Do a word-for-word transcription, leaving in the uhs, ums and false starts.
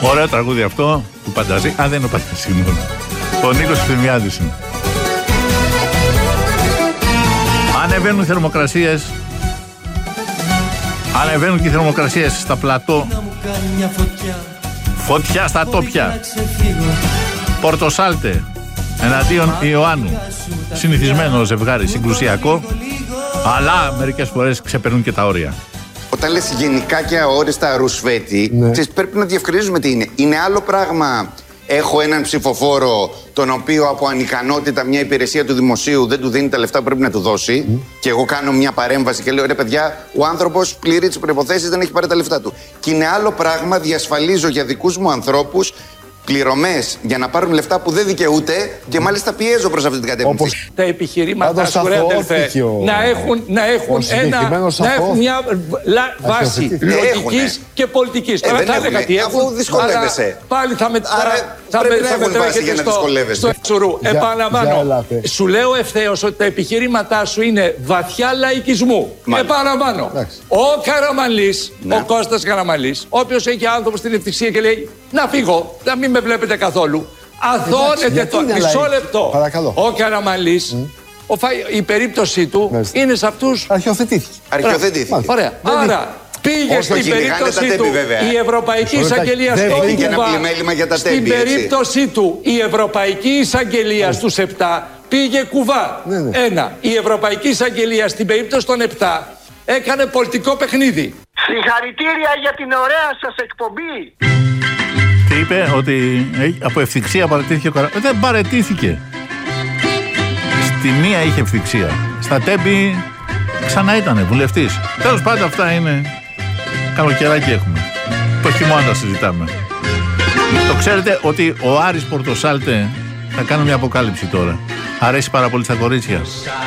Ωραίο τραγούδι αυτό του Πανταζή. Α, δεν είναι ο Πανταζή μόνο. Ο Νίκος Ευθυμιάδης είναι. Ανεβαίνουν οι θερμοκρασίες. Ανεβαίνουν και οι θερμοκρασίες στα πλατό. Φωτιά στα τόπια. Πορτοσάλτε εναντίον Ιωάννου. Συνηθισμένο ζευγάρι, συγκρουσιακό. Αλλά μερικές φορές ξεπερνούν και τα όρια. Όταν λες γενικά και αόριστα ρουσφέτη, ναι. ξέρεις, πρέπει να διευκρινίζουμε τι είναι. Είναι άλλο πράγμα. Έχω έναν ψηφοφόρο, τον οποίο από ανικανότητα μια υπηρεσία του δημοσίου δεν του δίνει τα λεφτά που πρέπει να του δώσει, mm. και εγώ κάνω μια παρέμβαση και λέω: ρε παιδιά, ο άνθρωπος πληρεί τις προϋποθέσεις, δεν έχει πάρει τα λεφτά του. Και είναι άλλο πράγμα, διασφαλίζω για δικούς μου ανθρώπους πληρωμές για να πάρουν λεφτά που δεν δικαιούται και μάλιστα πιέζω προς αυτή την κατεύθυνση. Όπως τα επιχειρήματα σου, ρε αδελφέ, να έχουν, να έχουν, ένα, να έχουν μια βάση λογικής και πολιτικής. Ε, Τώρα δεν θα έλεγα τι έχουν, αφού δυσκολεύεσαι. Πάλι θα με θα μετρέχετε στο εξουρού. Επαναλαμβάνω, σου λέω ευθέως ότι τα επιχειρήματά σου είναι βαθιά λαϊκισμού. Επαναλαμβάνω, ο Καραμανλής, ο Κώστας Καραμανλής, όποιος έχει άνθρωπο στην ευτυχία και λέει να φύγω, να μην με βλέπετε καθόλου. Αθώνεται το μισό λεπτό. Παρακαλώ. Ο Καραμανλής, mm. η περίπτωσή του Μάλιστα. είναι σε αυτούς. Αρχιοθετήθηκε. Αρχιοθετήθηκε. Ωραία. Άρα πήγε στην περίπτωσή του η Ευρωπαϊκή Εισαγγελία στο Κουβά. Στην περίπτωσή του η Ευρωπαϊκή Εισαγγελία στους επτά πήγε Κουβά. Ναι, ναι. Ένα. Η Ευρωπαϊκή Εισαγγελία στην περίπτωση των επτά έκανε πολιτικό παιχνίδι. Συγχαρητήρια για την ωραία σας εκπομπή. Και είπε ότι από ευθυξία παραιτήθηκε ο Καραμανλής. Δεν παραιτήθηκε. Στη μία είχε ευθυξία. Στα Τέμπη ξανά ήτανε βουλευτής. Τέλος πάντων, αυτά είναι. Καλοκαιράκι έχουμε. Το χειμώνα συζητάμε. Το ξέρετε ότι ο Άρης Πορτοσάλτε θα κάνω μια αποκάλυψη τώρα. Αρέσει πάρα πολύ στα κορίτσια.